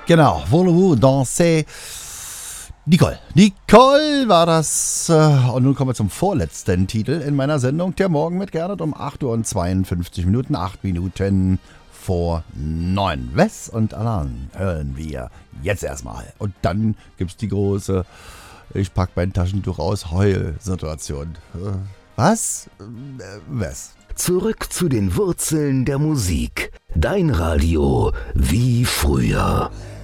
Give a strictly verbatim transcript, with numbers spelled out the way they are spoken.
Genau, Voulez-vous danser? Nicole. Nicole war das. Und nun kommen wir zum vorletzten Titel in meiner Sendung. Der Morgen mit Gernot um acht Uhr und zweiundfünfzig Minuten, acht Minuten vor neun. Wes und Alan hören wir jetzt erstmal. Und dann gibt's die große, ich pack mein Taschentuch aus, Heul-Situation. Was? Wes? Zurück zu den Wurzeln der Musik. Dein Radio wie früher.